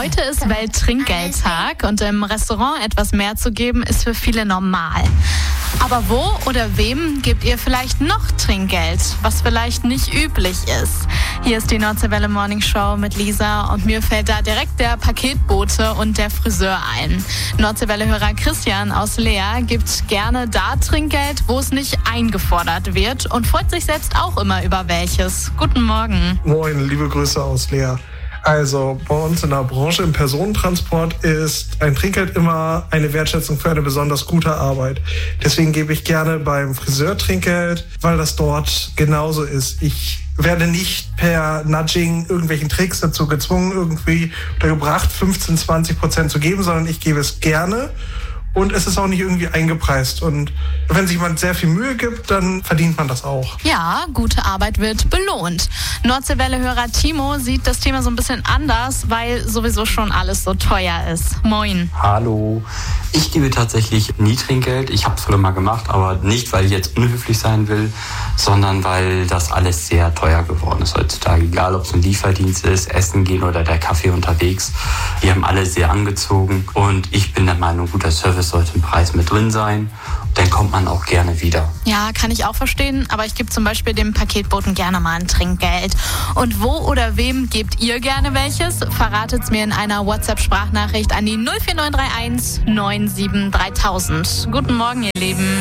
Heute ist Welttrinkgeldtag und im Restaurant etwas mehr zu geben, ist für viele normal. Aber wo oder wem gebt ihr vielleicht noch Trinkgeld, was vielleicht nicht üblich ist? Hier ist die Nordseewelle Morning Show mit Lisa und mir fällt da direkt der Paketbote und der Friseur ein. Nordseewelle-Hörer Christian aus Leer gibt gerne da Trinkgeld, wo es nicht eingefordert wird und freut sich selbst auch immer über welches. Guten Morgen. Moin, liebe Grüße aus Leer. Also bei uns in der Branche im Personentransport ist ein Trinkgeld immer eine Wertschätzung für eine besonders gute Arbeit. Deswegen gebe ich gerne beim Friseur Trinkgeld, weil das dort genauso ist. Ich werde nicht per Nudging irgendwelchen Tricks dazu gezwungen, irgendwie oder gebracht, 15-20% zu geben, sondern ich gebe es gerne. Und es ist auch nicht irgendwie eingepreist. Und wenn sich jemand sehr viel Mühe gibt, dann verdient man das auch. Ja, gute Arbeit wird belohnt. Nordseewelle-Hörer Timo sieht das Thema so ein bisschen anders, weil sowieso schon alles so teuer ist. Moin. Hallo. Ich gebe tatsächlich nie Trinkgeld. Ich habe es früher mal gemacht, aber nicht, weil ich jetzt unhöflich sein will, sondern weil das alles sehr teuer geworden ist heutzutage. Egal, ob es ein Lieferdienst ist, Essen gehen oder der Kaffee unterwegs. Die haben alle sehr angezogen. Und ich bin der Meinung, guter Service sollte im Preis mit drin sein. Dann kommt man auch gerne wieder. Ja, kann ich auch verstehen, aber ich gebe zum Beispiel dem Paketboten gerne mal ein Trinkgeld. Und wo oder wem gebt ihr gerne welches? Verratet's mir in einer WhatsApp-Sprachnachricht an die 04931 97 3000. Guten Morgen, ihr Lieben.